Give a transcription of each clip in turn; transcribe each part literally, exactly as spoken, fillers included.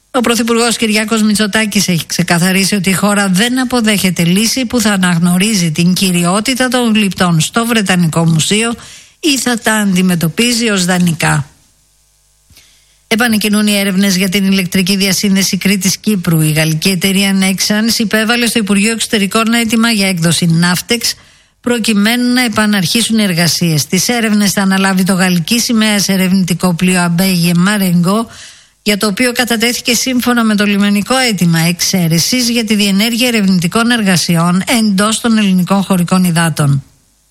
Ο Πρωθυπουργός Κυριάκος Μητσοτάκης έχει ξεκαθαρίσει ότι η χώρα δεν αποδέχεται λύση που θα αναγνωρίζει την κυριότητα των γλυπτών στο Βρετανικό Μουσείο ή θα τα αντιμετωπίζει ως δανεικά. Επανεκκινούν οι έρευνες για την ηλεκτρική διασύνδεση Κρήτης-Κύπρου. Η γαλλική εταιρεία Nexans υπέβαλε στο Υπουργείο Εξωτερικών έτοιμα για έκδοση Navtex προκειμένου να επαναρχίσουν οι εργασίες. Τις έρευνες θα αναλάβει το γαλλική σημαίας ερευνητικό πλοίο Αμπέγε Μαρενγκό, για το οποίο κατατέθηκε σύμφωνα με το λιμενικό αίτημα εξαίρεσης για τη διενέργεια ερευνητικών εργασιών εντός των ελληνικών χωρικών υδάτων.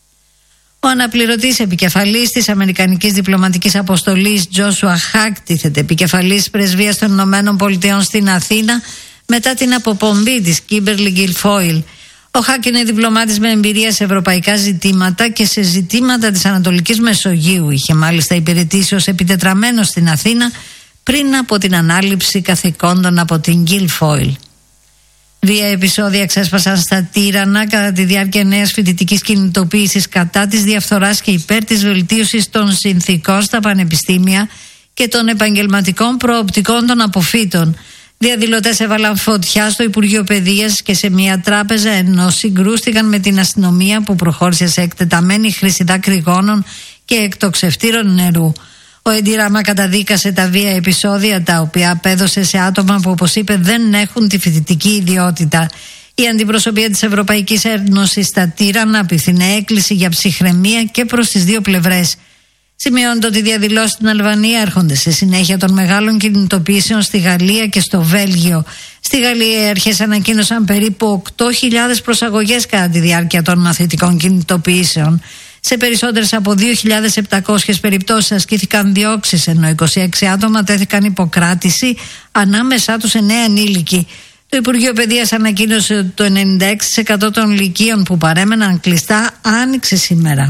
Ο αναπληρωτής επικεφαλής της Αμερικανικής Διπλωματικής Αποστολής Τζόσουα Χακ τίθεται επικεφαλής πρεσβείας των Ηνωμένων Πολιτειών στην Αθήνα μετά την αποπομπή της Κίμπερλι Γκιλφόιλ. Ο Χακ είναι διπλωμάτης με εμπειρία σε ευρωπαϊκά ζητήματα και σε ζητήματα της Ανατολικής Μεσογείου. Είχε μάλιστα υπηρετήσει ως επιτετραμένος στην Αθήνα πριν από την ανάληψη καθηκόντων από την Γκιλφόιλ. Βία επεισόδια ξέσπασαν στα Τύρανα κατά τη διάρκεια νέας φοιτητικής κινητοποίησης κατά της διαφθοράς και υπέρ της βελτίωσης των συνθήκων στα πανεπιστήμια και των επαγγελματικών προοπτικών των αποφύτων. Διαδηλωτές έβαλαν φωτιά στο Υπουργείο Παιδείας και σε μια τράπεζα, ενώ συγκρούστηκαν με την αστυνομία που προχώρησε σε εκτεταμένη χρήση δακρυγόνων και εκτοξευτήρων νερού. Ο Εντιράμα καταδίκασε τα βία επεισόδια, τα οποία απέδωσε σε άτομα που, όπως είπε, δεν έχουν τη φοιτητική ιδιότητα. Η αντιπροσωπεία της Ευρωπαϊκής Ένωσης στα Τύρανα απευθύνε έκκληση για ψυχραιμία και προς τις δύο πλευρές. Σημειώνεται ότι οι διαδηλώσεις στην Αλβανία έρχονται σε συνέχεια των μεγάλων κινητοποιήσεων στη Γαλλία και στο Βέλγιο. Στη Γαλλία οι αρχές ανακοίνωσαν περίπου οκτώ χιλιάδες προσαγωγές κατά τη διάρκεια των μαθητικών κινητοποιήσεων. Σε περισσότερες από δύο χιλιάδες επτακόσιες περιπτώσεις ασκήθηκαν διώξεις, ενώ είκοσι έξι άτομα τέθηκαν υποκράτηση, ανάμεσά τους εννέα ενήλικοι. Το Υπουργείο Παιδείας ανακοίνωσε ότι το ενενήντα έξι τοις εκατό των λυκείων που παρέμεναν κλειστά άνοιξε σήμερα.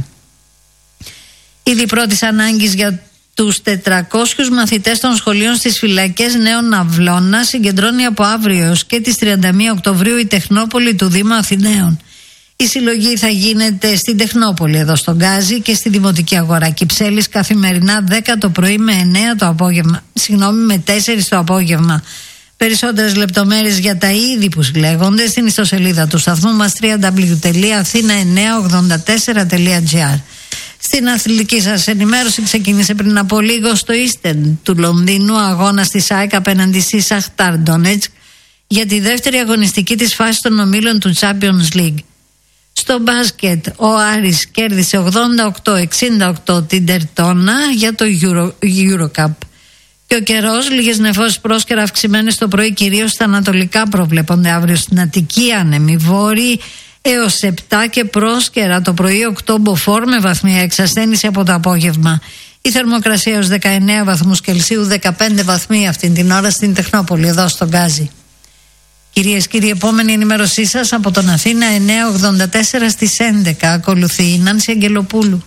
Ήδη πρώτης ανάγκης για τους τετρακόσιους μαθητές των σχολείων στις φυλακές Νέων Αυλώνα συγκεντρώνει από αύριο έως και τις τριάντα μία Οκτωβρίου η Τεχνόπολη του Δήμου Αθηναίων. Η συλλογή θα γίνεται στην Τεχνόπολη εδώ στον Γκάζι και στη Δημοτική Αγορά Κυψέλης καθημερινά δέκα το πρωί με εννέα το απόγευμα, συγγνώμη με τέσσερα το απόγευμα. Περισσότερες λεπτομέρειες για τα είδη που συλλέγονται στην ιστοσελίδα του σταθμού μας double-u double-u double-u τελεία athena εννιακόσια ογδόντα τέσσερα τελεία gr. Στην αθλητική σας ενημέρωση, ξεκίνησε πριν από λίγο στο Ίστεν του Λονδίνου αγώνας της ΑΕΚ απέναντι στη Σαχτάρ Ντονέτσκ για τη δεύτερη αγωνιστική της φάσης των ομίλων του Champions League. Στο μπάσκετ, ο Άρης κέρδισε ογδόντα οκτώ εξήντα οκτώ την Τερτόνα για το Euro, Eurocup. Και ο καιρός, λίγες νεφώσεις πρόσκαιρα αυξημένες το πρωί, κυρίως στα ανατολικά, προβλέπονται αύριο στην Αττική, άνεμοι βόρειοι έως επτά και πρόσκαιρα το πρωί οκτώ μποφόρ με βαθμία εξασθένηση από το απόγευμα. Η θερμοκρασία έως δεκαεννέα βαθμούς Κελσίου, δεκαπέντε βαθμοί αυτήν την ώρα στην Τεχνόπολη, εδώ στον Γκάζι. Κυρίες και κύριοι, επόμενη ενημέρωσή σας από τον Αθήνα εννιακόσια ογδόντα τέσσερα στις έντεκα. Ακολουθεί η Νάνση Αγγελοπούλου.